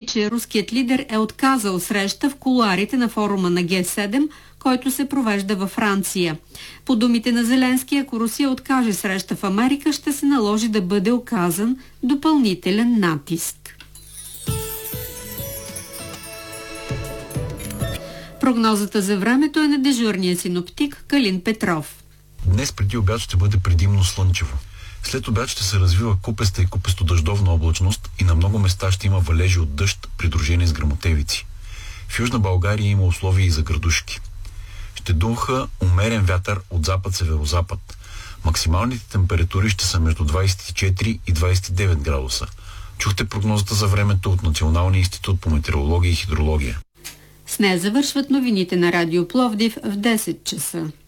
че руският лидер е отказал среща в кулоарите на форума на Г7, който се провежда във Франция. По думите на Зеленски, ако Русия откаже среща в Америка, ще се наложи да бъде оказан допълнителен натиск. Прогнозата за времето е на дежурния синоптик Калин Петров. Днес преди обяд ще бъде предимно слънчево. След обяд ще се развива купеста и купесто-дъждовна облачност и на много места ще има валежи от дъжд, придружени с гръмотевици. В Южна България има условия и за градушки. Ще духа умерен вятър от запад-северозапад. Максималните температури ще са между 24 и 29 градуса. Чухте прогнозата за времето от Националния институт по метеорология и хидрология. С нея завършват новините на Радио Пловдив в 10 часа.